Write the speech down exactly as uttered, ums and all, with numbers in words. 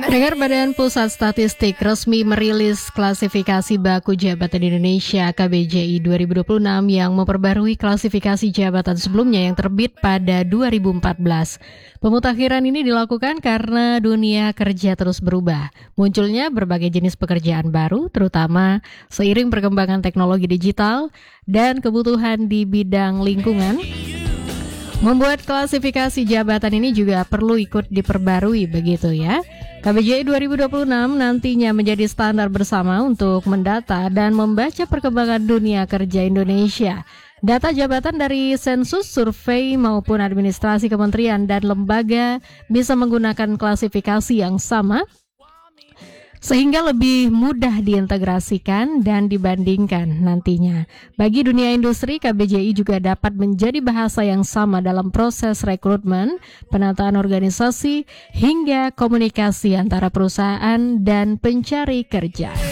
Dengar Badan Pusat Statistik resmi merilis klasifikasi baku jabatan Indonesia K B J I dua ribu dua puluh enam yang memperbarui klasifikasi jabatan sebelumnya yang terbit pada dua ribu empat belas. Pemutakhiran ini dilakukan karena dunia kerja terus berubah. Munculnya berbagai jenis pekerjaan baru, terutama seiring perkembangan teknologi digital dan kebutuhan di bidang lingkungan. Membuat klasifikasi jabatan ini juga perlu ikut diperbarui begitu ya. K B J I dua ribu dua puluh enam nantinya menjadi standar bersama untuk mendata dan membaca perkembangan dunia kerja Indonesia. Data jabatan dari sensus, survei maupun administrasi kementerian dan lembaga bisa menggunakan klasifikasi yang sama sehingga lebih mudah diintegrasikan dan dibandingkan nantinya. Bagi dunia industri, K B J I juga dapat menjadi bahasa yang sama dalam proses rekrutmen, penataan organisasi, hingga komunikasi antara perusahaan dan pencari kerja.